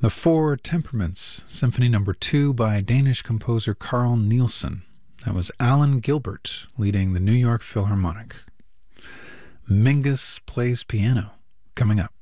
The Four Temperaments, Symphony No. 2 by Danish composer Carl Nielsen. That was Alan Gilbert leading the New York Philharmonic. Mingus Plays Piano, coming up.